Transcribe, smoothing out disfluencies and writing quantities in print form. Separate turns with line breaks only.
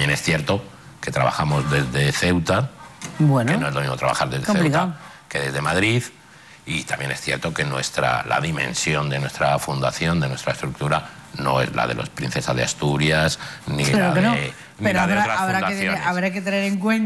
También es cierto que trabajamos desde Ceuta, que no es lo mismo trabajar desde Ceuta que desde Madrid, y también es cierto que la dimensión de nuestra fundación, de nuestra estructura, no es la de los Princesas de Asturias, ni la de otras fundaciones.
Habrá que tener en cuenta